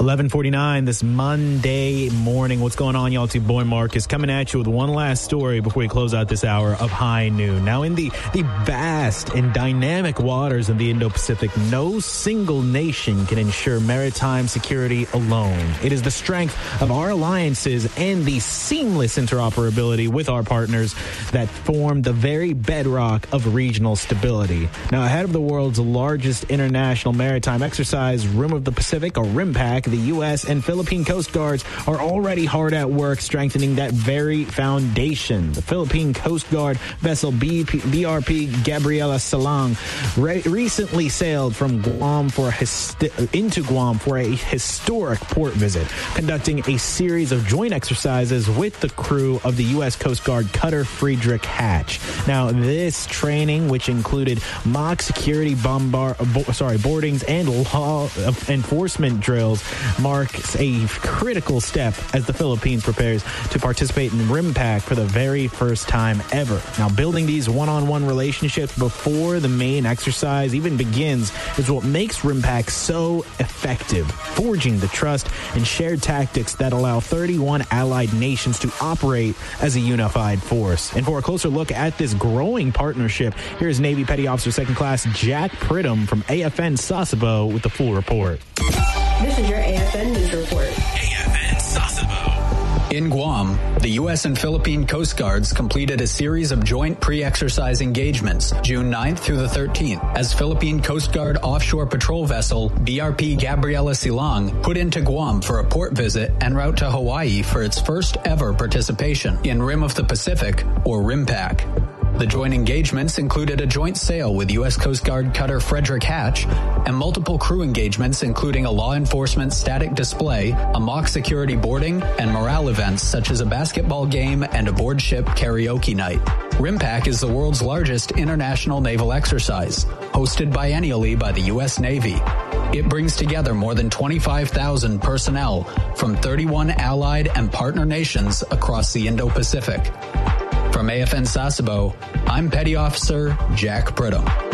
11:49 this Monday morning. What's going on, y'all? It's your boy Marcus coming at you with one last story before we close out this hour of High Noon. Now, in the vast and dynamic waters of the Indo-Pacific, no single nation can ensure maritime security alone. It is the strength of our alliances and the seamless interoperability with our partners that form the very bedrock of regional stability. Now, ahead of the world's largest international maritime exercise, Rim of the Pacific, or RIMPAC, the U.S. and Philippine Coast Guards are already hard at work strengthening that very foundation. The Philippine Coast Guard vessel BRP Gabriela Silang recently sailed from Guam into Guam for a historic port visit, conducting a series of joint exercises with the crew of the U.S. Coast Guard cutter Friedrich Hatch. Now, this training, which included mock security boardings and law enforcement drills, marks a critical step as the Philippines prepares to participate in RIMPAC for the very first time ever. Now, building these one-on-one relationships before the main exercise even begins is what makes RIMPAC so effective, forging the trust and shared tactics that allow 31 allied nations to operate as a unified force. And for a closer look at this growing partnership, here's Navy Petty Officer Second Class Jack Pridham from AFN Sasebo with the full report. This is your AFN News Report. AFN Sasebo. In Guam, the U.S. and Philippine Coast Guards completed a series of joint pre-exercise engagements June 9th through the 13th as Philippine Coast Guard offshore patrol vessel BRP Gabriela Silang put into Guam for a port visit en route to Hawaii for its first ever participation in Rim of the Pacific, or RIMPAC. The joint engagements included a joint sail with U.S. Coast Guard cutter Friedrich Hatch and multiple crew engagements including a law enforcement static display, a mock security boarding, and morale events such as a basketball game and aboard ship karaoke night. RIMPAC is the world's largest international naval exercise, hosted biennially by the U.S. Navy. It brings together more than 25,000 personnel from 31 allied and partner nations across the Indo-Pacific. From AFN Sasebo, I'm Petty Officer Jack Pridham.